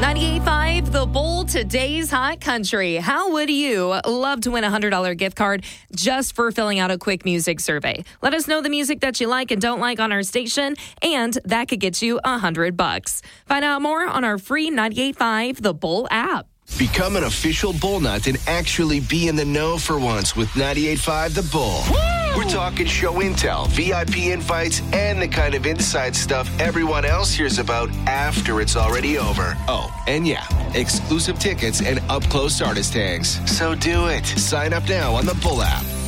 98.5 The Bull, today's hot country. How would you love to win a $100 gift card just for filling out a quick music survey? Let us know the music that you like and don't like on our station, and that could get you $100. Find out more on our free 98.5 The Bull app. Become an official Bull Nut and actually be in the know for once with 98.5 The Bull. Woo! We're talking show intel, VIP invites, and the kind of inside stuff everyone else hears about after it's already over. Oh, and yeah, exclusive tickets and up-close artist tags. So do it. Sign up now on the Bull app.